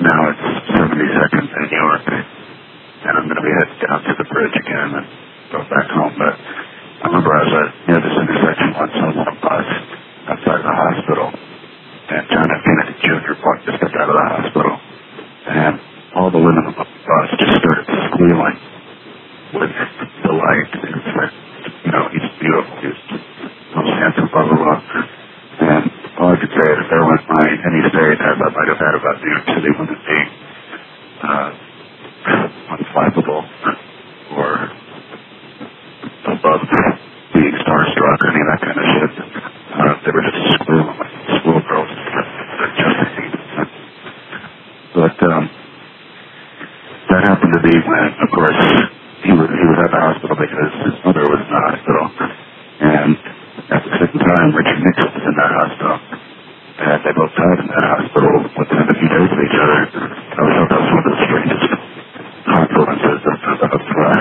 now it's 70 seconds in New York, and I'm going to be heading down to the bridge again and go back home. But I remember I was near this intersection once on a bus outside the hospital, and John F. Kennedy Jr. just got out of the hospital, and all the women on the bus just started squealing with delight. It's like, he's beautiful, he's most handsome, blah, blah, blah. And all I could say is if there went by any stereotype I might have had about New York City women being unflappable or above being starstruck or any of that kind of shit. They were just squealing like schoolgirls. But that happened to be when, of course, he was at the hospital because his mother was in the hospital. And at the same time, Richard Nixon was in that hospital. And they both died in that hospital within a few days of each other. I thought that was one of the strangest confluences of the type of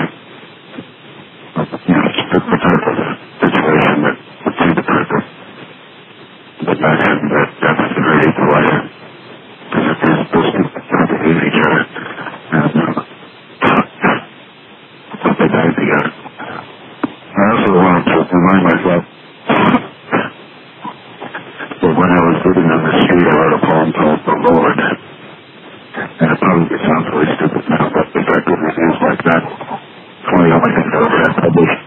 situation that would see the purpose. But back then, that's the great equalizer. Because if they're supposed to hate each other, and they died together. I also want to remind myself that when I was living on the street, I wrote a poem called The Lord. And it probably sounds really stupid now, but effective reviews like that, 20 of my things I ever had published.